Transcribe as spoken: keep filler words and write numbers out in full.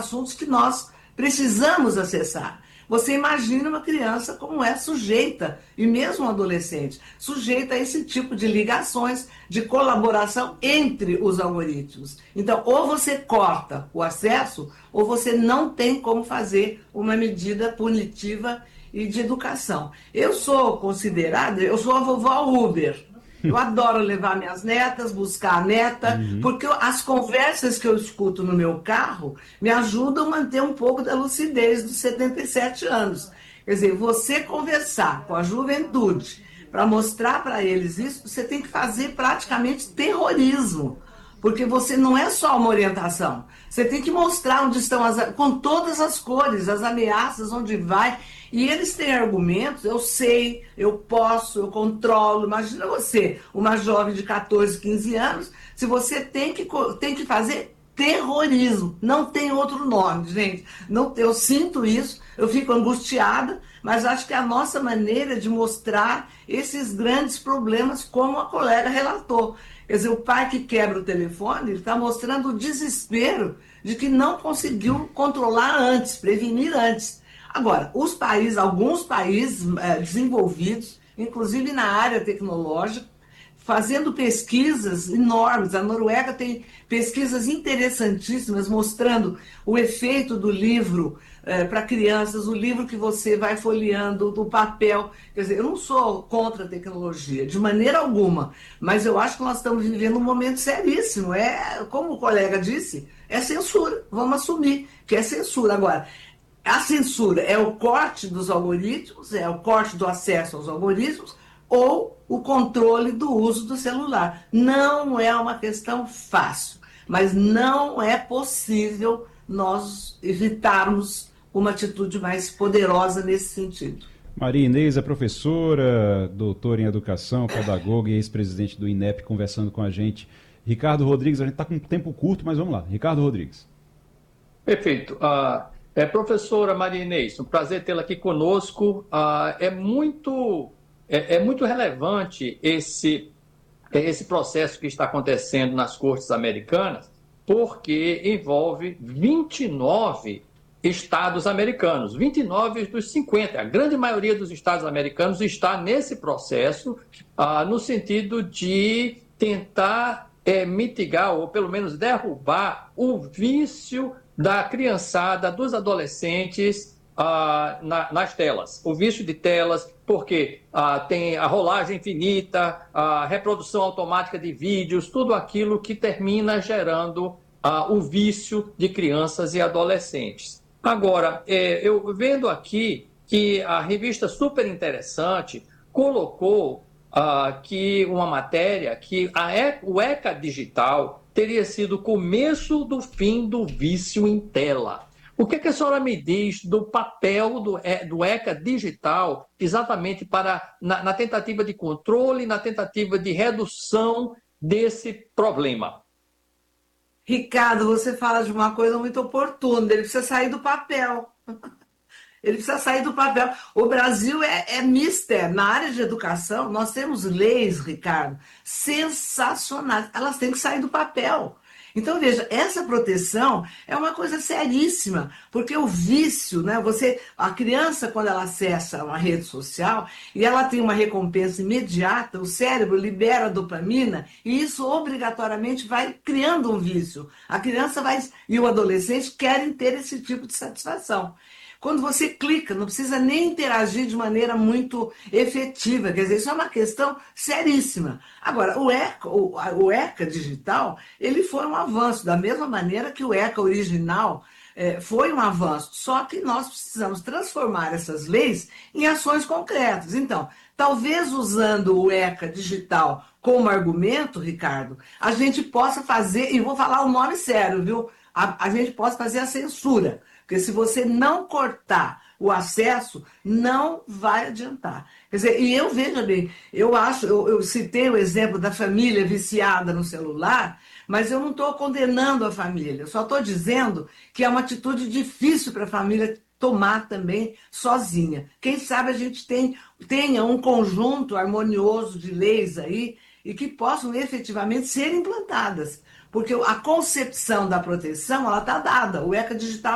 assuntos que nós precisamos acessar. Você imagina uma criança como é sujeita, e mesmo um adolescente, sujeita a esse tipo de ligações, de colaboração entre os algoritmos. Então, ou você corta o acesso, ou você não tem como fazer uma medida punitiva e de educação. Eu sou considerada, eu sou a vovó Uber. Eu adoro levar minhas netas, buscar a neta, uhum. porque as conversas que eu escuto no meu carro me ajudam a manter um pouco da lucidez dos setenta e sete anos. Quer dizer, você conversar com a juventude para mostrar para eles isso, você tem que fazer praticamente terrorismo. Porque você não é só uma orientação, você tem que mostrar onde estão, as, com todas as cores, as ameaças, onde vai. E eles têm argumentos, eu sei, eu posso, eu controlo. Imagina você, uma jovem de catorze, quinze anos, se você tem que, tem que fazer terrorismo. Não tem outro nome, gente. Não, eu sinto isso, eu fico angustiada, mas acho que é a nossa maneira de mostrar esses grandes problemas, como a colega relatou. Quer dizer, o pai que quebra o telefone, ele está mostrando o desespero de que não conseguiu controlar antes, prevenir antes. Agora, os países, alguns países é, desenvolvidos, inclusive na área tecnológica, fazendo pesquisas enormes. A Noruega tem pesquisas interessantíssimas mostrando o efeito do livro é, para crianças, o livro que você vai folheando, do papel. Quer dizer, eu não sou contra a tecnologia, de maneira alguma, mas eu acho que nós estamos vivendo um momento seríssimo. É, como o colega disse, é censura. Vamos assumir que é censura. Agora, a censura é o corte dos algoritmos, é o corte do acesso aos algoritmos, ou o controle do uso do celular. Não é uma questão fácil, mas não é possível nós evitarmos uma atitude mais poderosa nesse sentido. Maria Inês é professora, doutora em educação, pedagoga e ex-presidente do I N E P, conversando com a gente. Ricardo Rodrigues, a gente está com um tempo curto, mas vamos lá. Ricardo Rodrigues. Perfeito. Uh, é, professora Maria Inês, um prazer tê-la aqui conosco. Uh, é muito... É, é muito relevante esse, esse processo que está acontecendo nas cortes americanas, porque envolve vinte e nove estados americanos, vinte e nove dos cinquenta. A grande maioria dos estados americanos está nesse processo, ah, no sentido de tentar é, mitigar, ou pelo menos derrubar, o vício da criançada, dos adolescentes, Ah, na, nas telas, o vício de telas, porque ah, tem a rolagem infinita, a reprodução automática de vídeos, tudo aquilo que termina gerando ah, o vício de crianças e adolescentes. Agora, é, eu vendo aqui que a revista Super Interessante colocou ah, que uma matéria que a e, o ECA Digital teria sido o começo do fim do vício em tela. O que, é que a senhora me diz do papel do, do ECA Digital exatamente para, na, na tentativa de controle, na tentativa de redução desse problema? Ricardo, você fala de uma coisa muito oportuna, ele precisa sair do papel. Ele precisa sair do papel. O Brasil é, é mister. Na área de educação, nós temos leis, Ricardo, sensacionais. Elas têm que sair do papel. Então, veja, essa proteção é uma coisa seríssima, porque o vício, né? Você, a criança, quando ela acessa uma rede social e ela tem uma recompensa imediata, o cérebro libera dopamina e isso obrigatoriamente vai criando um vício. A criança vai, e o adolescente querem ter esse tipo de satisfação. Quando você clica, não precisa nem interagir de maneira muito efetiva, quer dizer, isso é uma questão seríssima. Agora, o ECA, o, o ECA digital, ele foi um avanço, da mesma maneira que o ECA original é, foi um avanço, só que nós precisamos transformar essas leis em ações concretas. Então, talvez usando o ECA digital como argumento, Ricardo, a gente possa fazer, e vou falar o nome sério, viu? A, a gente possa fazer a censura. Porque se você não cortar o acesso, não vai adiantar. Quer dizer, e eu, veja bem, eu acho, eu, eu citei o exemplo da família viciada no celular, mas eu não estou condenando a família, eu só estou dizendo que é uma atitude difícil para a família tomar também sozinha. Quem sabe a gente tem, tenha um conjunto harmonioso de leis aí e que possam efetivamente ser implantadas. Porque a concepção da proteção, ela está dada, o ECA Digital